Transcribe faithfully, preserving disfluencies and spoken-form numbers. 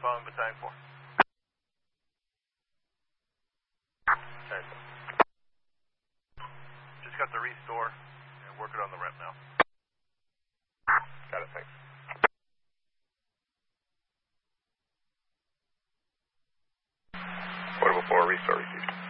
phone, Battalion four. Battalion four. Just got the restore and working on the rep now. Got it, thanks. Portable four, restore received.